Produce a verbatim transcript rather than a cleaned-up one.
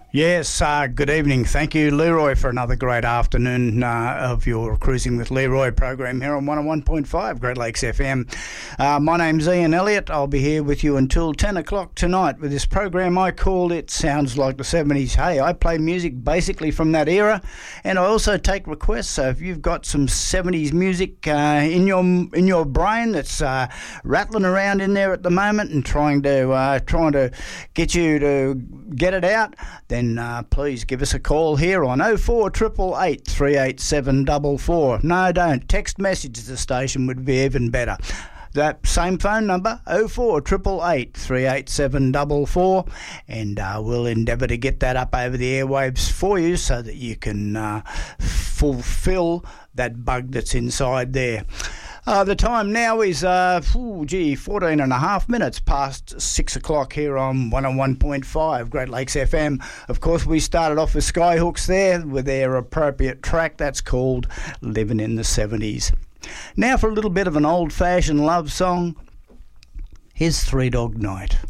Yes, uh, good evening. Thank you, Leroy, for another great afternoon uh, of your Cruising with Leroy program here on one oh one point five Great Lakes F M. Uh, my name's Ian Elliott. I'll be here with you until ten o'clock tonight with this program. I called It Sounds Like the seventies. Hey, I play music basically from that era, and I also take requests. So if you've got some seventies music uh, in your in your brain that's uh, rattling around in there at the moment and trying to uh, trying to get you to get it out, then Then uh, please give us a call here on oh four eight eight eight, three eight seven four four. No, don't. Text message to the station would be even better. That same phone number, oh four eight eight eight, three eight seven four four, and uh, we'll endeavour to get that up over the airwaves for you so that you can uh, fulfil that bug that's inside there. Uh, the time now is, uh, ooh, gee, fourteen and a half minutes past six o'clock here on one oh one point five Great Lakes F M. Of course, we started off with Skyhooks there with their appropriate track that's called Living in the seventies. Now for a little bit of an old-fashioned love song. Here's Three Dog Night.